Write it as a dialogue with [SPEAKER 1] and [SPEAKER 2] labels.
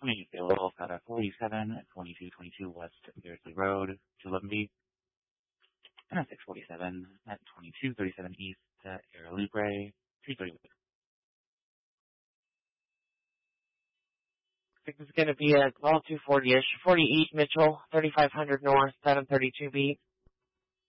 [SPEAKER 1] 28 available, got a 47 at 2222 West Beardsley Road, 211B, and a 647 at 2237 East Air Libre, 330.
[SPEAKER 2] I think it's going to be a 240-ish, 40 East Mitchell, 3500 North, 732B.